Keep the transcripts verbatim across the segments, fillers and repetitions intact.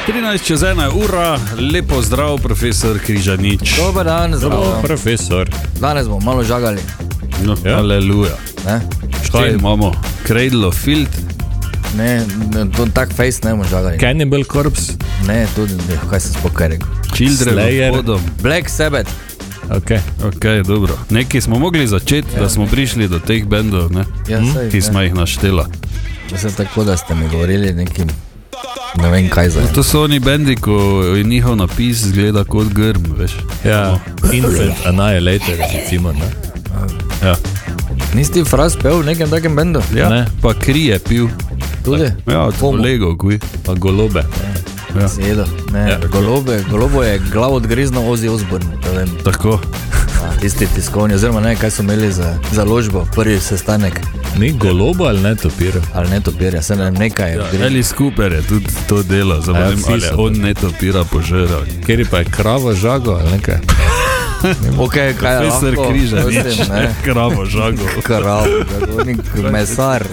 trinajst čez ena ura, lepo zdrav, profesor Križanič. Dobar dan, zdravo. Profesor. Danes bomo malo žagali. No, Ja. aleluja. Ne, Kaj imamo? Cradle of Filth? ne, ne to tak face ne bomo žagali. Cannibal Corpse. Ne, tudi ne, kaj sem spokaj rekel. Children Slayer. of Bodom. Black Sabbath. Okay. Ok, dobro. Nekaj smo mogli začeti, ja, da smo prišli do teh bendov, ne? Ja, sej, Ki smo jih naštela. Mislim tako, da ste mi govorili nekim, ne vem kaj za. To so oni bendi, ko je njihov napis zgleda kot grm, veš. Ja, Infant Annihilator, recimo, ne? Ja, Nisi ti fraz pel v nekem takem bendu? ja. Ne. Pa kri je pil. Tudi? Ja, od Komu? kolegov, kuj. Pa golobe. Ja. Si jedel? Ne, Ja. golobe, golobo je glav odgriznil Ozzy Osbourne, da vem. Tako. A, tisti tiskovni, oziroma ne, kaj so imeli za, za ložbo, prvi sestanek. Ni golobo ali ne topira? Ali ne topirja, se ne, nekaj je. Ja, Alice Cooper je tudi to delo, zdaj Ja, ne vem, vsi ali so on to. ne topira požera. Kjer je pa je kravo žago ali nekaj? Ok, kaj je Profesor lahko, Križanič, prosim, ne. kravo žago. Krav, nek mesar,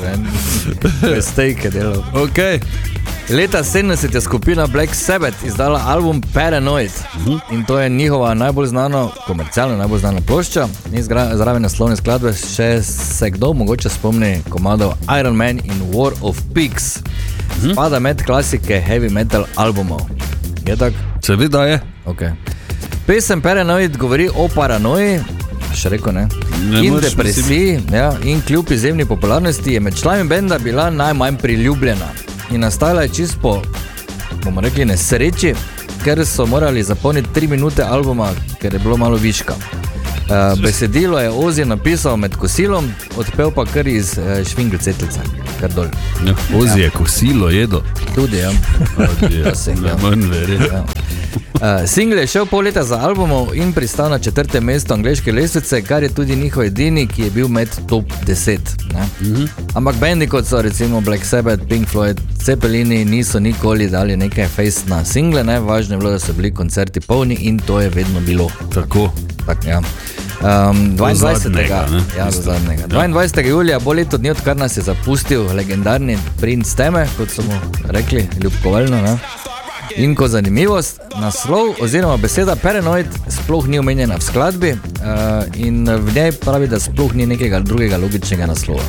ne, stejke delal. Ok, Leta sedemdeset je skupina Black Sabbath izdala album Paranoid in to je njihova najbolj znana, komercialno najbolj znana plošča. In zgra- zraven naslovne skladbe še se kdo mogoče spomni komadov Iron Man in War of Pigs. Spada med klasike heavy metal albumov. Je tak? seveda je. Okay. Pesem Paranoid govori o paranoji, še rekel ne, Ne in moreš, depresiji, ja, in kljub izjemni popularnosti je med člani benda bila najmanj priljubljena. In nastala je čisto po, bomo rekli, nesreči, ker so morali zapolniti tri minute albuma, ker je bilo malo viška. Uh, besedilo je Ozzy napisal med kosilom, odpel pa kar iz uh, švingelcetlice, kar dol. Ja, Ozi je kosilo jedo. Tudi, ja. Ja, se, ne ja. manj verjetno. Ja. Uh, single je šel pol leta za albumom in pristal na četrtem mestu angleške lestvice, kar je tudi njihov edini, ki je bil med top deset. Ne? Mm-hmm. Ampak bendi kot so recimo Black Sabbath, Pink Floyd, Zeppelini niso nikoli dali nekaj face na single, ne? Važno je bilo, da so bili koncerti polni in to je vedno bilo. Tako. Tak, ja. Um, dvaindvajsetega zadnjega, ne? Ja, do Isto. zadnjega. Ja. dvaindvajsetega julija bo leto dni, odkar nas je zapustil legendarni princ teme, kot so mu rekli, ljubkovalno. Ne? In ko zanimivost, naslov oziroma beseda Paranoid sploh ni omenjena v skladbi uh, in v njej pravi, da sploh ni nekega drugega logičnega naslova.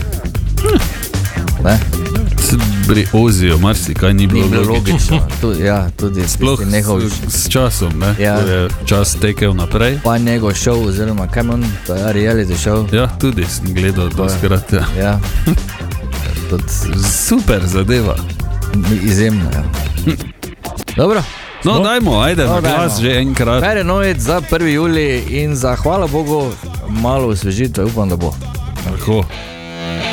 Ne? Pri Oziju marsikaj ni Ni bilo bilo logično. logično. Tudi, ja, tudi Sploh tisti njegov, s, s časom, ne? Ja. Ko je čas tekel naprej. pa njegov show oziroma kaj on, to je reality show. Ja, tudi sem gledal doskrat. Ja. Ja. Tudi Super zadeva. izjemno, ja. Dobro. No, No. dajmo, ajde, No, na glas dajmo. že enkrat. Paranoid za prvi julij in za hvala Bogu malo osvežitve, upam, da bo. Tako.